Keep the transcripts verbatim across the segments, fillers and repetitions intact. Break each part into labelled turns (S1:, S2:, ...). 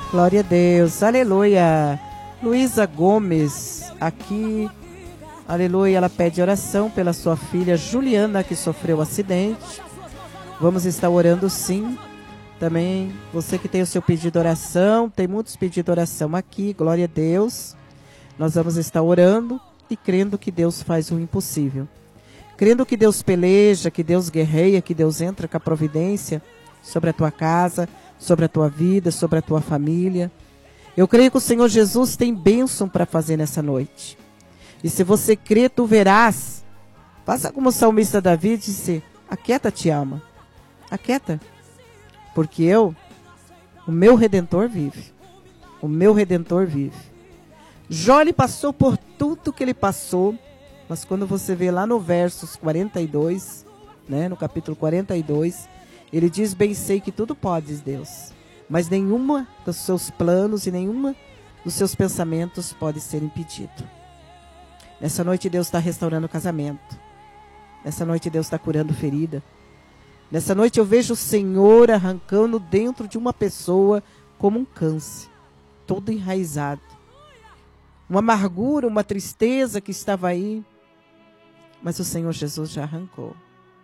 S1: Glória a Deus, aleluia. Luísa Gomes, aqui, aleluia, ela pede oração pela sua filha Juliana, que sofreu um acidente. Vamos estar orando sim. Também, você que tem o seu pedido de oração, tem muitos pedidos de oração aqui, glória a Deus. Nós vamos estar orando e crendo que Deus faz o impossível. Crendo que Deus peleja, que Deus guerreia, que Deus entra com a providência sobre a tua casa, sobre a tua vida, sobre a tua família. Eu creio que o Senhor Jesus tem bênção para fazer nessa noite. E se você crê, tu verás. Faça como o salmista Davi disse: aquieta-te, alma. Aquieta. Porque eu, o meu Redentor vive. O meu Redentor vive. Jó, ele passou por tudo que ele passou. Mas quando você vê lá no versos quarenta e dois, né, no capítulo quarenta e dois, ele diz: bem sei que tudo podes, Deus, mas nenhuma dos seus planos e nenhuma dos seus pensamentos pode ser impedido. Nessa noite Deus está restaurando o casamento. Nessa noite Deus está curando ferida. Nessa noite eu vejo o Senhor arrancando dentro de uma pessoa como um câncer, todo enraizado. Uma amargura, uma tristeza que estava aí, mas o Senhor Jesus já arrancou.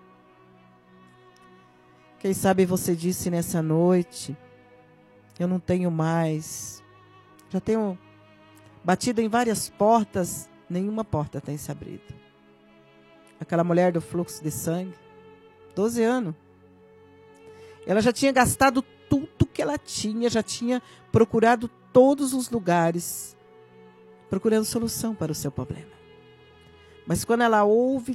S1: Quem sabe você disse nessa noite: eu não tenho mais. Já tenho batido em várias portas, nenhuma porta tem se abrido. Aquela mulher do fluxo de sangue, doze anos. Ela já tinha gastado tudo que ela tinha, já tinha procurado todos os lugares, procurando solução para o seu problema. Mas quando ela ouve